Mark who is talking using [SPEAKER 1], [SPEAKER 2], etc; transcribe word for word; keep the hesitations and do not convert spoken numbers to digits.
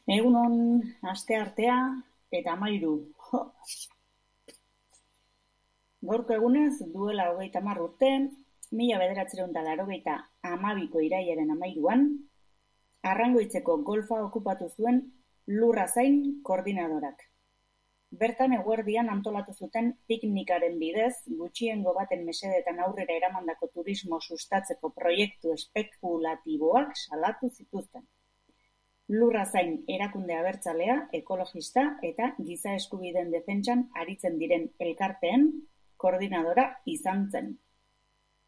[SPEAKER 1] Egunon, asteartea eta hamahiru. Jo. Gaurko egunez, duela hogeita hamar urte, mila bederatziehun eta laurogeita hamabiko irailaren hamahiruan, Arrangoitzeko golfa okupatu zuen Lurrazain koordinadorak. Bertan eguerdian antolatu zuten piknikaren bidez, gutxiengo baten mesedetan aurrera eramandako turismo sustatzeko proiektu espekulatiboak salatu zituzten. Lurrazain erakunde abertzalea, ekologista eta giza eskubideen defentsan aritzen diren elkarteen koordinadora izan zen.